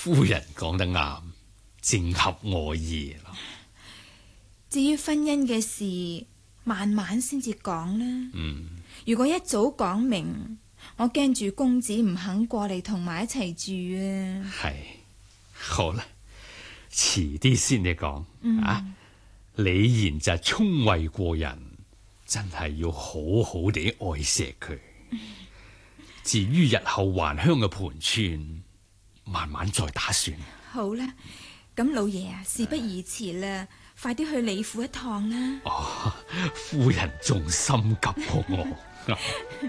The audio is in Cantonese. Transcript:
夫人講得啱，正合我意啦。 至於婚姻嘅事，慢慢先至講啦。如果一早講明，我驚住公子唔肯過嚟同埋一齊住啊。 係，好啦，遲啲先你講啊。李賢就聰慧過人，真係要好好地愛錫佢。至於日後還鄉嘅盤算，慢慢再打算。 好啦，咁老爺啊，事不宜遲啦，快啲去李府一趟啦。 夫人仲心急過我。